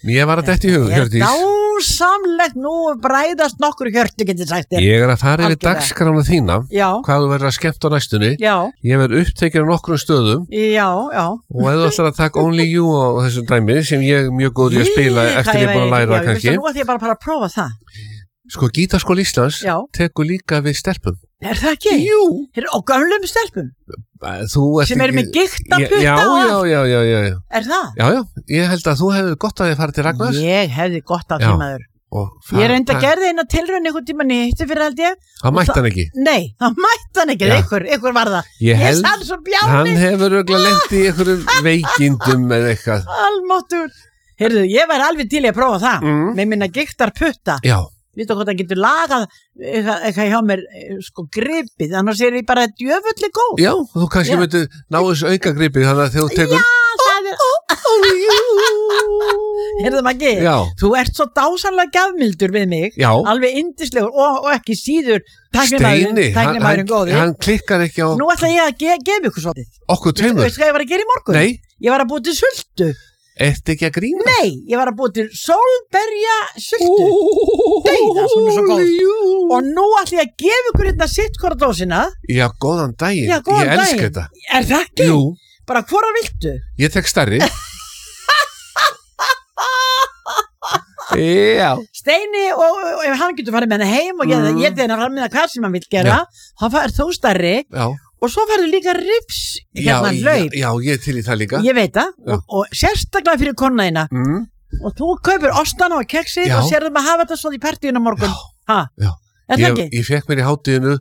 Mér var að detta í hug, Hjördís. Dásamlegt, nú bræðast nokkur hjörtu, getur sagt þér. Ég að fara yfir dagskrána þína, hvað þú verður að skemmta á næstunni. Já. Ég verður upptekið á nokkrum stöðum. Já. Og ef þú ætlar að taka Only You á þessum dæmi, sem ég er mjög góður í að spila eftir ég búin að læra kannski. Nú ætlum ég bara að fara að prófa það. Sko, Gítarskóli Íslands tekur líka við stelpum. Er það ekki? Jú. Og gömlum stelpum? Sem eru með gigtaputta og Já. Er það? Já, ég held að þú hefði gott að þið farið til Ragnars. Ég hefði gott að því maður. Ég reyndi að gerði eina tilraun einhvern tíma nýtti fyrir held ég. Það mætti hann ekki? Nei, það mætti hann ekki, einhver var það. Ég held, sann svo bjáni. Hann hefur örugglega lent í einhverjum veikindum eða eitthvað. Almáttur. Heyrðu, ég væri alveg til í að prófa það. Með minna gigtarputta. Já. Vistu hvað það getur lagað eitthvað hjá mér sko gripið, annars er ég bara djöfulli góð. Já, þú kannski myndir ná þessu auka gripið þannig að þegar þú tekur Heyrðu Maggi, þú ert svo dásamlega gjafmildur við mig, alveg yndislegur og ekki síður tæknimaðurinn góði. Hann klikkar ekki á. Nú ætla ég að gefa ykkur svolítið. Okkur tveimur. Veistu hvað ég var að gera í morgun? Nei. Ég var að búa til sultu. Ertu ekki að grína? Nei, ég var að búa til sólberja sultu. Dauða, sem er svo góð. Og nú ætla ég að gefa ykkur hérna sitt hvora dósina. Já, góðan daginn. Ég elska þetta. Er það ekki? Jú. Bara hvora viltu? Ég tek stærri. Já. Steini og ef hann getur farið með henni heim og ég þeirna fram með hvað sem hann vil gera, þá fær þú stærri. Já. Og svo færðu líka rips hérna hlaup. Já, ég til í það líka. Ég veit það, og sérstaklega fyrir konnaðina. Og þú kaupir ostana og keksið og sérðum að hafa þetta svo í partíinu morgun. Já. Er það ekki? Ég fekk mér í hátíðinu